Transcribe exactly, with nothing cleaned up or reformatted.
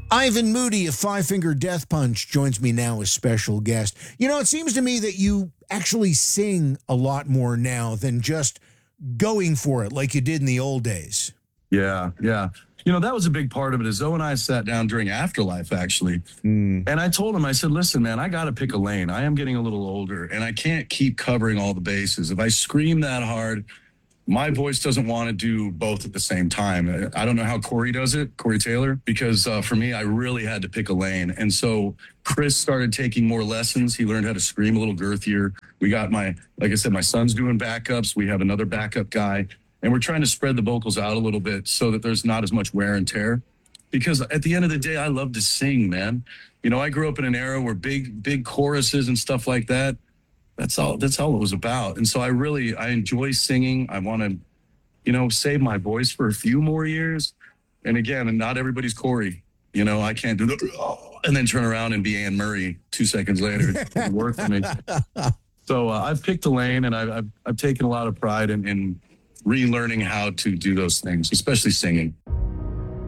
Ivan Moody of Five Finger Death Punch joins me now as special guest. You know, it seems to me that you actually sing a lot more now than just going for it like you did in the old days. Yeah, yeah. You know, that was a big part of it. Is Zoe and I sat down during Afterlife, actually. Mm. And I told him, I said, listen, man, I got to pick a lane. I am getting a little older, and I can't keep covering all the bases. If I scream that hard, my voice doesn't want to do both at the same time. I don't know how Corey does it, Corey Taylor, because uh, for me, I really had to pick a lane. And so Chris started taking more lessons. He learned how to scream a little girthier. We got my, like I said, my son's doing backups. We have another backup guy. And we're trying to spread the vocals out a little bit so that there's not as much wear and tear. Because at the end of the day, I love to sing, man. You know, I grew up in an era where big, big choruses and stuff like that, that's all, that's all it was about. And so I really, I enjoy singing. I want to, you know, save my voice for a few more years. And again, and not everybody's Corey. You know, I can't do the, oh, and then turn around and be Anne Murray two seconds later. It doesn't work for me. So uh, I've picked a lane, and I've, I've, I've taken a lot of pride in, in relearning how to do those things, especially singing.